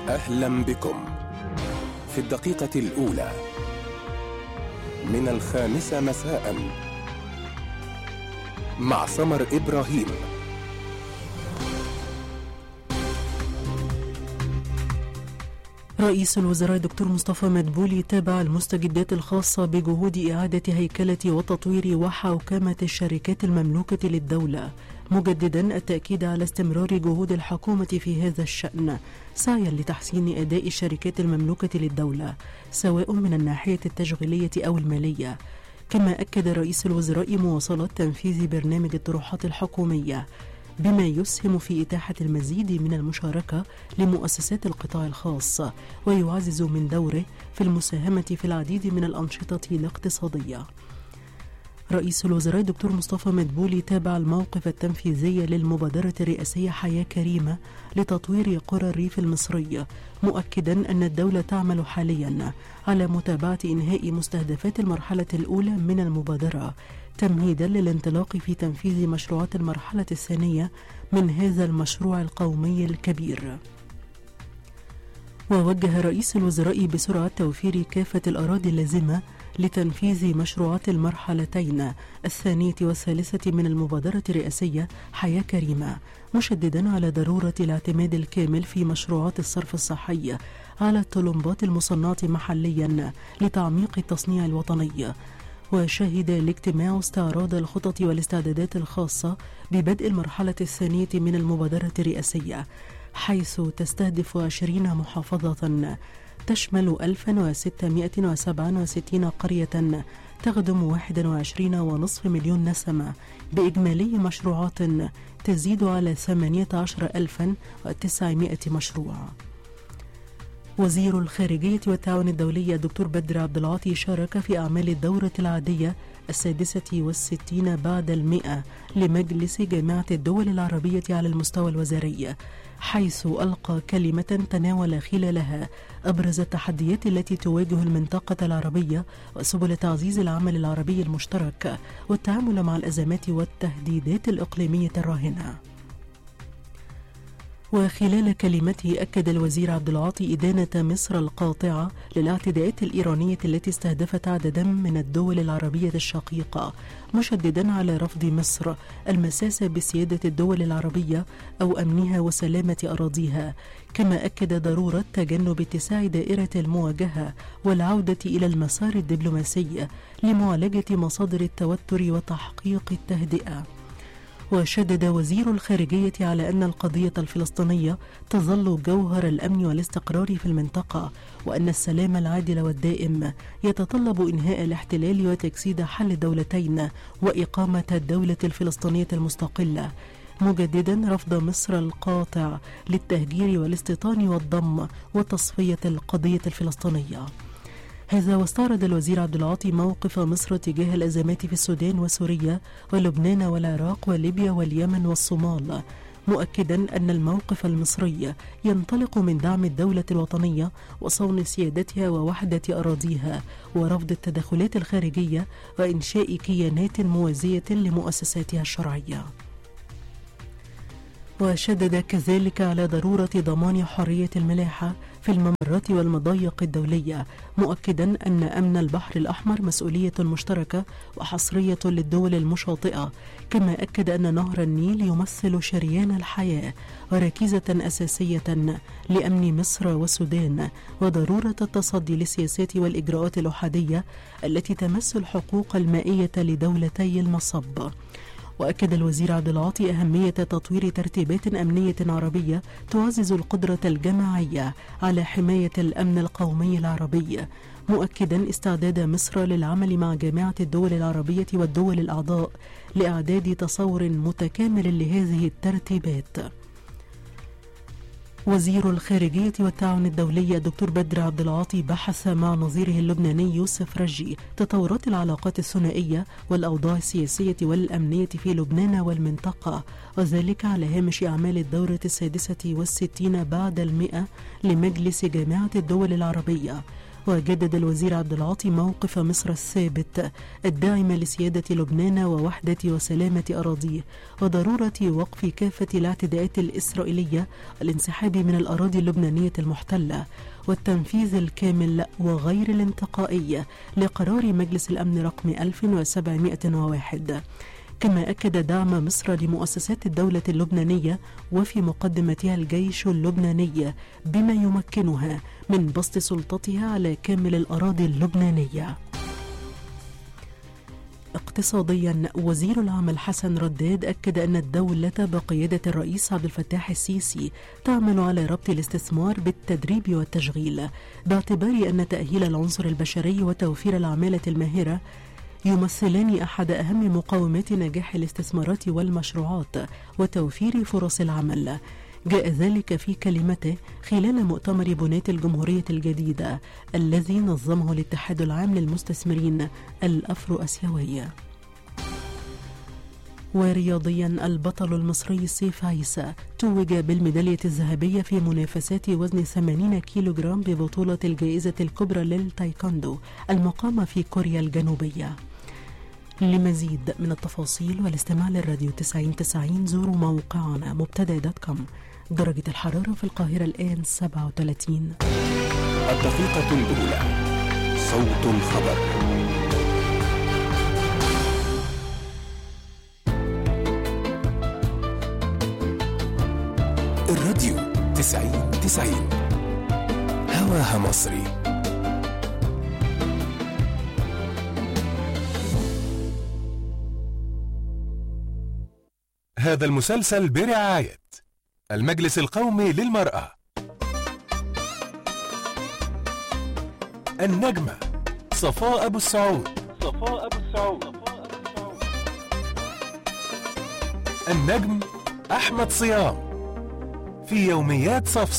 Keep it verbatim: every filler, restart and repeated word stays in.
أهلا بكم في الدقيقة الأولى من الخامسة مساء مع سمر إبراهيم. رئيس الوزراء دكتور مصطفى مدبولي تابع المستجدات الخاصة بجهود إعادة هيكلة وتطوير وحوكمة الشركات المملوكة للدولة، مجددا التأكيد على استمرار جهود الحكومة في هذا الشأن سعيا لتحسين أداء الشركات المملوكة للدولة سواء من الناحية التشغيلية أو المالية. كما أكد رئيس الوزراء مواصلة تنفيذ برنامج الطروحات الحكومية بما يسهم في إتاحة المزيد من المشاركة لمؤسسات القطاع الخاص ويعزز من دوره في المساهمة في العديد من الأنشطة الاقتصادية. رئيس الوزراء دكتور مصطفى مدبولي تابع الموقف التنفيذي للمبادرة الرئاسية حياة كريمة لتطوير قرى الريف المصري، مؤكدا أن الدولة تعمل حاليا على متابعة إنهاء مستهدفات المرحلة الأولى من المبادرة تمهيدا للانطلاق في تنفيذ مشروعات المرحلة الثانية من هذا المشروع القومي الكبير. ووجه رئيس الوزراء بسرعة توفير كافة الأراضي اللازمة لتنفيذ مشروعات المرحلتين الثانية والثالثة من المبادرة الرئاسية حياة كريمة، مشددا على ضرورة الاعتماد الكامل في مشروعات الصرف الصحي على الطلمبات المصنعة محليا لتعميق التصنيع الوطني. وشهد الاجتماع استعراض الخطط والاستعدادات الخاصة ببدء المرحلة الثانية من المبادرة الرئاسية، حيث تستهدف عشرين محافظة تشمل ألف وستمائة وسبعة وستين قرية تخدم واحد وعشرين ونصف مليون نسمة بإجمالي مشروعات تزيد على ثمانية عشر ألفا وتسعمائة مشروع. وزير الخارجية والتعاون الدولي الدكتور بدر عبد العاطي شارك في أعمال الدورة العادية السادسة والستين بعد المئة لمجلس جامعة الدول العربية على المستوى الوزاري، حيث ألقى كلمة تناول خلالها أبرز التحديات التي تواجه المنطقة العربية وسبل تعزيز العمل العربي المشترك والتعامل مع الأزمات والتهديدات الإقليمية الراهنة. وخلال كلمته أكد الوزير عبد العاطي إدانة مصر القاطعة للاعتداءات الإيرانية التي استهدفت عددا من الدول العربية الشقيقة، مشددا على رفض مصر المساس بسيادة الدول العربية أو أمنها وسلامة أراضيها. كما أكد ضرورة تجنب اتساع دائرة المواجهة والعودة إلى المسار الدبلوماسي لمعالجة مصادر التوتر وتحقيق التهدئة. وشدد وزير الخارجية على أن القضية الفلسطينية تظل جوهر الأمن والاستقرار في المنطقة، وأن السلام العادل والدائم يتطلب إنهاء الاحتلال وتجسيد حل الدولتين وإقامة الدولة الفلسطينية المستقلة، مجددا رفض مصر القاطع للتهجير والاستيطان والضم وتصفية القضية الفلسطينية. هذا واستعرض الوزير عبد العاطي موقف مصر تجاه الأزمات في السودان وسوريا ولبنان والعراق وليبيا واليمن والصومال، مؤكدا أن الموقف المصري ينطلق من دعم الدولة الوطنية وصون سيادتها ووحدة أراضيها ورفض التدخلات الخارجية وإنشاء كيانات موازية لمؤسساتها الشرعية. وشدد كذلك على ضرورة ضمان حرية الملاحة في الممرات والمضايق الدولية، مؤكدا أن أمن البحر الأحمر مسؤولية مشتركة وحصرية للدول المشاطئة. كما أكد أن نهر النيل يمثل شريان الحياة وركيزة أساسية لأمن مصر والسودان، وضرورة التصدي للسياسات والإجراءات الأحادية التي تمس الحقوق المائية لدولتي المصب. وأكد الوزير عبد العاطي أهمية تطوير ترتيبات أمنية عربية تعزز القدرة الجماعية على حماية الأمن القومي العربي، مؤكدا استعداد مصر للعمل مع جامعة الدول العربية والدول الأعضاء لإعداد تصور متكامل لهذه الترتيبات. وزير الخارجية والتعاون الدولي الدكتور بدر عبد العاطي بحث مع نظيره اللبناني يوسف رجي تطورات العلاقات الثنائية والأوضاع السياسية والأمنية في لبنان والمنطقة، وذلك على هامش أعمال الدورة السادسة والستين بعد المئة لمجلس جامعة الدول العربية. وجدد الوزير عبد العاطي موقف مصر الثابت الداعم لسيادة لبنان ووحدة وسلامة أراضيه وضرورة وقف كافة الاعتداءات الإسرائيلية والانسحاب من الأراضي اللبنانية المحتلة والتنفيذ الكامل وغير الانتقائي لقرار مجلس الأمن رقم ألف وسبعمائة وواحد. كما أكد دعم مصر لمؤسسات الدولة اللبنانية وفي مقدمتها الجيش اللبناني بما يمكنها من بسط سلطتها على كامل الأراضي اللبنانية. اقتصاديا، وزير العمل حسن رداد أكد أن الدولة بقيادة الرئيس عبد الفتاح السيسي تعمل على ربط الاستثمار بالتدريب والتشغيل، باعتبار أن تأهيل العنصر البشري وتوفير العمالة الماهرة يمثلان أحد أهم مقومات نجاح الاستثمارات والمشروعات وتوفير فرص العمل. جاء ذلك في كلمته خلال مؤتمر بناة الجمهورية الجديدة الذي نظمه الاتحاد العام للمستثمرين الأفرو أسيوي. ورياضيا، البطل المصري سيف عيسى توج بالميدالية الذهبية في منافسات وزن ثمانين كيلوغرام ببطولة الجائزة الكبرى للتايكوندو المقامة في كوريا الجنوبية. لمزيد من التفاصيل والاستماع للراديو تسعين تسعين زوروا موقعنا مبتدأ دوت كوم. درجة الحرارة في القاهرة الآن سبعة وثلاثين. الدقيقة الأولى، صوت الخبر. الراديو تسعين تسعين هواها مصري. هذا المسلسل برعاية المجلس القومي للمرأة، النجمة صفاء أبو السعود، صفاء أبو السعود، النجم أحمد صيام في يوميات صفصف.